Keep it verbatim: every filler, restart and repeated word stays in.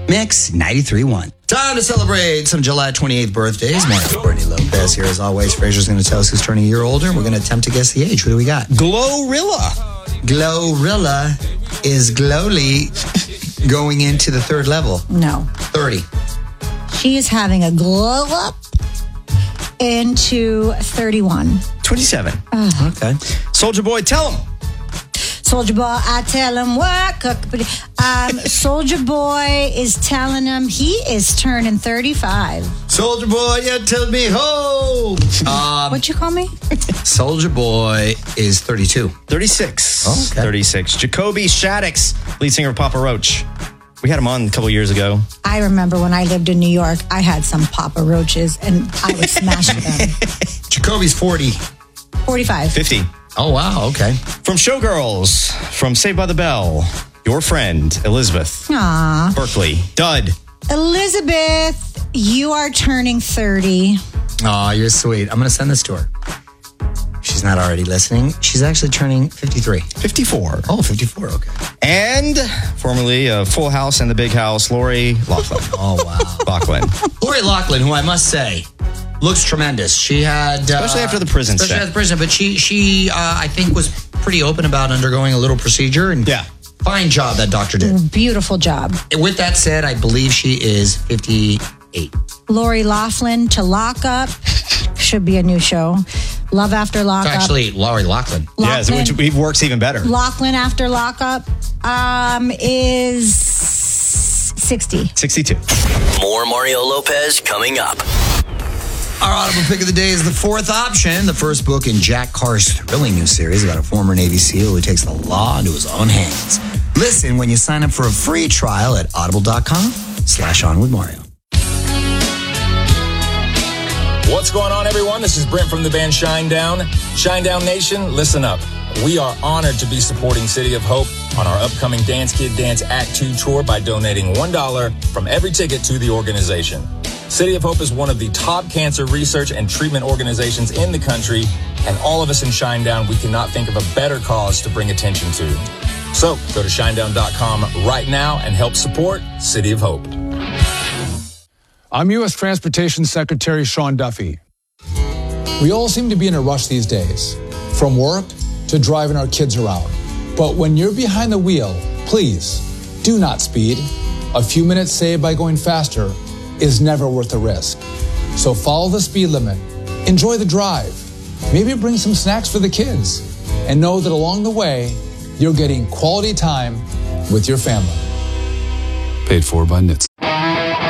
Mix ninety-three point one. Time to celebrate some July twenty-eighth birthdays. Mario Bernie Lopez here as always. Fraser's going to tell us who's turning a year older. We're going to attempt to guess the age. What do we got? Glorilla. Glorilla is Glowly going into the third level. No. thirty. She is having a glow up into thirty-one. twenty-seven. Uh, Okay. Soldier Boy, tell him. Soldier Boy, I tell him what. Um, Soldier Boy is telling him he is turning thirty-five. Soldier Boy, yeah, tell me ho. Um, What'd you call me? Soldier Boy is thirty-two. thirty-six. Oh, okay. thirty-six. Jacoby Shaddix, lead singer of Papa Roach. We had him on a couple years ago. I remember when I lived in New York, I had some Papa Roaches and I would smash them. Jacoby's forty. forty-five. fifty. Oh, wow, okay. From Showgirls, from Saved by the Bell, your friend, Elizabeth Aw. Berkeley. Dud. Elizabeth, you are turning thirty. Aw, you're sweet. I'm going to send this to her. She's not already listening. She's actually turning fifty-three. fifty-four. Oh, fifty-four, okay. And formerly of Full House and The Big House, Lori Loughlin. Oh, wow. Loughlin. Lori Loughlin, who I must say, looks tremendous. She had... Especially uh, after the prison Especially stint. after the prison, but she, she uh, I think, was pretty open about undergoing a little procedure. And Yeah. fine job that doctor did. Beautiful job. With that said, I believe she is fifty-eight. Lori Loughlin to Lock Up. Should be a new show. Love After Lock It's Up. actually Lori Loughlin. Yeah, so Loughlin, which works even better. Loughlin After Lock Up um, is sixty. sixty-two. More Mario Lopez coming up. Our Audible pick of the day is the fourth option, the first book in Jack Carr's thrilling new series about a former Navy SEAL who takes the law into his own hands. Listen when you sign up for a free trial at audible.com slash on with Mario. What's going on, everyone? This is Brent from the band Shinedown. Shinedown Nation, listen up. We are honored to be supporting City of Hope on our upcoming Dance Kid Dance Act two tour by donating one dollar from every ticket to the organization. City of Hope is one of the top cancer research and treatment organizations in the country, and all of us in Shinedown, we cannot think of a better cause to bring attention to. So go to shinedown dot com right now and help support City of Hope. I'm U S Transportation Secretary Sean Duffy. We all seem to be in a rush these days, from work to driving our kids around. But when you're behind the wheel, please do not speed. A few minutes saved by going faster is never worth the risk. So follow the speed limit, enjoy the drive, maybe bring some snacks for the kids, and know that along the way, you're getting quality time with your family. Paid for by N H T S.